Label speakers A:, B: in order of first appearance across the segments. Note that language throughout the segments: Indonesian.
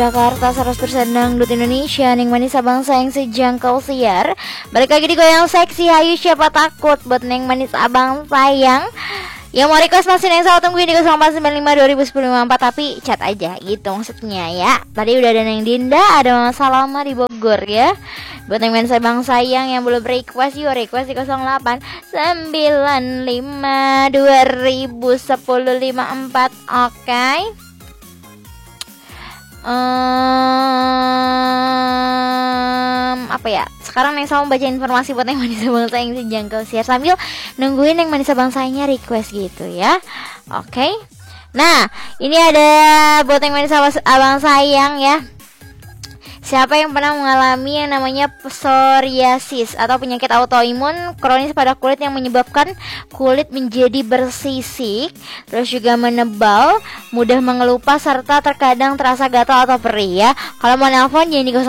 A: Jakarta 100% dangdut Indonesia, Neng Manis Abang Sayang sejangkau siar. Balik lagi di Goyang Seksi, hayu siapa takut. Buat Neng Manis Abang Sayang yang mau request masih yang selalu tungguin di 0495 2010 54, tapi chat aja gitu maksudnya ya. Tadi udah ada Neng Dinda, ada Mama Salama di Bogor ya. Buat Neng Manis Abang Sayang yang belum request, yuk request di 08 95 2010 54. Oke. Apa ya? Sekarang Neng sama baca informasi buat Neng Manis Abang Sayang sejangkau siar sambil nungguin Neng Manis Abang Sayangnya request gitu ya. Oke. Nah, ini ada buat Neng Manis Abang Sayang ya. Siapa yang pernah mengalami yang namanya psoriasis atau penyakit autoimun kronis pada kulit yang menyebabkan kulit menjadi bersisik, terus juga menebal, mudah mengelupas, serta terkadang terasa gatal atau perih ya. Kalau mau nelpon jangan di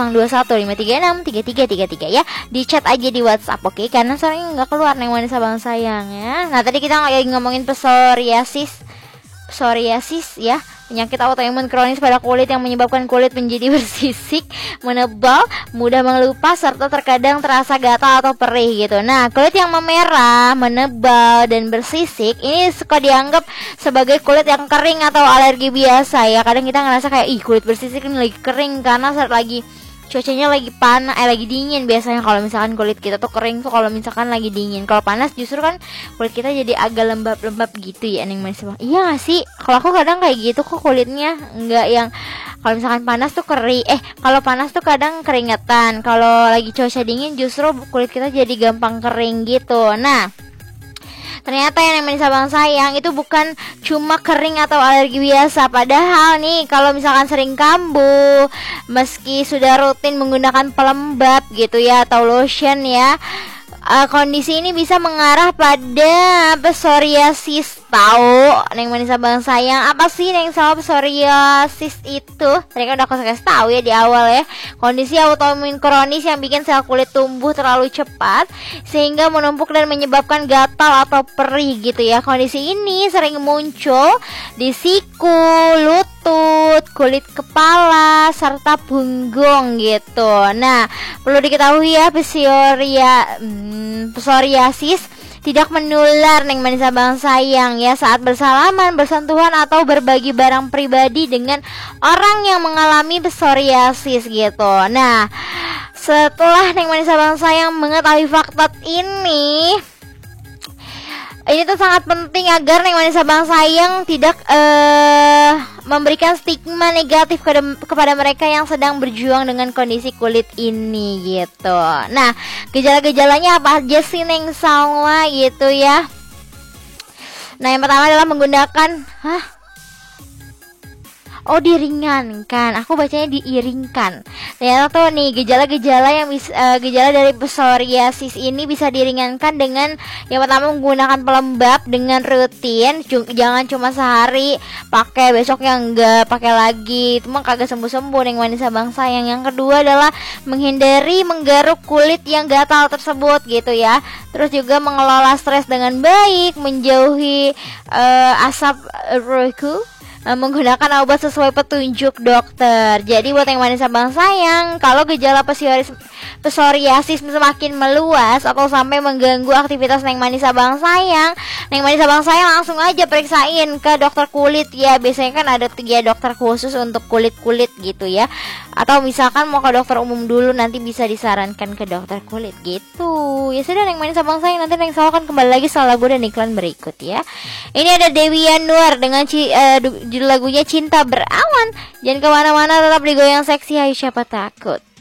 A: 0215363333 ya. Di chat aja di WhatsApp, oke? Karena soalnya nggak keluar Neng Manis Abang Sayang ya. Nah, tadi kita lagi ngomongin psoriasis ya, penyakit autoimun kronis pada kulit yang menyebabkan kulit menjadi bersisik, menebal, mudah mengelupas, serta terkadang terasa gatal atau perih gitu. Nah, kulit yang memerah, menebal, dan bersisik ini suka dianggap sebagai kulit yang kering atau alergi biasa ya. Kadang kita ngerasa kayak kulit bersisik ini lagi kering karena saat lagi cuacanya lagi panas, lagi dingin. Biasanya kalau misalkan kulit kita tuh kering tuh kalau misalkan lagi dingin. Kalau panas justru kan kulit kita jadi agak lembab-lembab gitu ya Neng Manis Abang. Iya gak sih? Kalau aku kadang kayak gitu kok kulitnya, nggak yang kalau misalkan panas tuh kering. Kalau panas tuh kadang keringetan. Kalau lagi cuaca dingin justru kulit kita jadi gampang kering gitu. Nah, ternyata yang Manis Abang Sayang itu bukan cuma kering atau alergi biasa. Padahal nih kalau misalkan sering kambuh, meski sudah rutin menggunakan pelembab gitu ya atau lotion ya, kondisi ini bisa mengarah pada psoriasis. Tahu Neng Manis Abang Sayang apa sih Neng sama psoriasis itu? Tadi kan udah aku kasih tahu ya di awal ya. Kondisi autoimun kronis yang bikin sel kulit tumbuh terlalu cepat sehingga menumpuk dan menyebabkan gatal atau perih gitu ya. Kondisi ini sering muncul di siku, lutut, kulit kepala, serta punggung gitu. Nah, perlu diketahui ya psoriasis tidak menular Neng Manis Abang Sayang ya saat bersalaman, bersentuhan, atau berbagi barang pribadi dengan orang yang mengalami psoriasis gitu. Nah, setelah Neng Manis Abang Sayang mengetahui fakta ini tuh sangat penting agar Neng Manis Abang Sayang tidak memberikan stigma negatif kepada mereka yang sedang berjuang dengan kondisi kulit ini gitu. Nah, gejala-gejalanya apa aja sih Neng Salma gitu ya? Nah, yang pertama adalah menggunakan diringankan. Aku bacanya diiringkan. Ternyata tuh nih gejala-gejala yang gejala dari psoriasis ini bisa diringankan dengan yang pertama menggunakan pelembab dengan rutin. Jangan cuma sehari pakai, besoknya enggak pakai lagi. Itu mah kagak sembuh-sembuh Neng Manis Abang Sayang. Yang kedua adalah menghindari menggaruk kulit yang gatal tersebut gitu ya. Terus juga mengelola stres dengan baik, menjauhi asap rokok, menggunakan obat sesuai petunjuk dokter. Jadi buat Neng Manis Abang Sayang, kalau gejala psoriasis semakin meluas atau sampai mengganggu aktivitas Neng Manis Abang Sayang, Neng Manis Abang Sayang langsung aja periksain ke dokter kulit ya. Biasanya kan ada 3 dokter khusus untuk kulit-kulit gitu ya. Atau misalkan mau ke dokter umum dulu, nanti bisa disarankan ke dokter kulit gitu. Ya sudah Neng Manis Abang Sayang, nanti Neng Salma akan kembali lagi setelah lagu dan iklan berikut ya. Ini ada Dewi Yanuar dengan judul lagunya Cinta Berawan. Jangan kemana-mana, tetap di Goyang Seksi, hayu siapa takut.